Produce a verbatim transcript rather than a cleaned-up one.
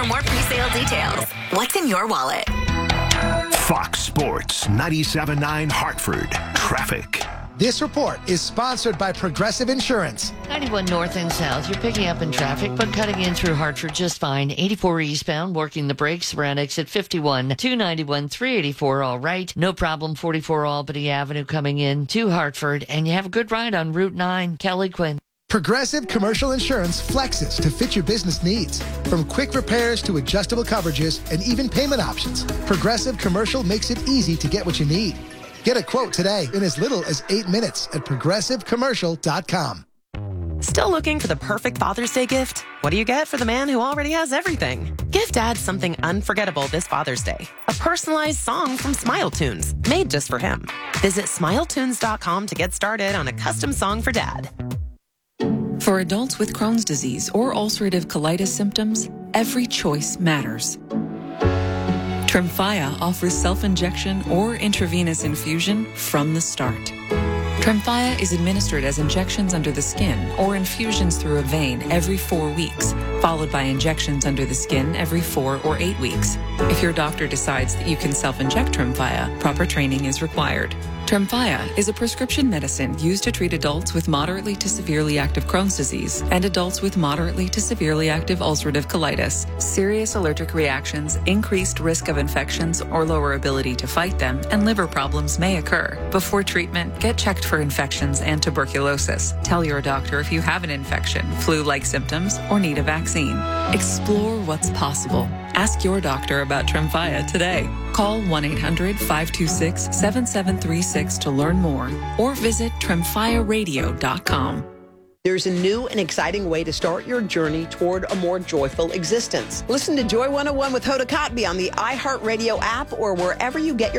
more pre-sale details. What's in your wallet? Fox Sports ninety-seven point nine Hartford. Traffic. This report is sponsored by Progressive Insurance. ninety-one north and south, you're picking up in traffic, but cutting in through Hartford just fine. eighty-four eastbound, working the brakes around exit fifty-one. two ninety-one, three eighty-four, all right. No problem, forty-four Albany Avenue coming in to Hartford. And you have a good ride on Route nine. Kelly Quinn. Progressive Commercial Insurance flexes to fit your business needs. From quick repairs to adjustable coverages and even payment options, Progressive Commercial makes it easy to get what you need. Get a quote today in as little as eight minutes at progressive commercial dot com. Still looking for the perfect Father's Day gift? What do you get for the man who already has everything? Give Dad something unforgettable this Father's Day. A personalized song from Smile Tunes, made just for him. Visit smile tunes dot com to get started on a custom song for Dad. For adults with Crohn's disease or ulcerative colitis symptoms, every choice matters. Tremfya offers self-injection or intravenous infusion from the start. Tremfya is administered as injections under the skin or infusions through a vein every four weeks, followed by injections under the skin every four or eight weeks. If your doctor decides that you can self-inject Tremfya, proper training is required. Tremfya is a prescription medicine used to treat adults with moderately to severely active Crohn's disease and adults with moderately to severely active ulcerative colitis. Serious allergic reactions, increased risk of infections or lower ability to fight them, and liver problems may occur. Before treatment, get checked for infections and tuberculosis. Tell your doctor if you have an infection, flu-like symptoms, or need a vaccine. Explore what's possible. Ask your doctor about Tremfya today. Call one eight hundred, five two six, seven seven three six to learn more or visit tremfya radio dot com. There's a new and exciting way to start your journey toward a more joyful existence. Listen to Joy one oh one with Hoda Kotb on the iHeartRadio app or wherever you get your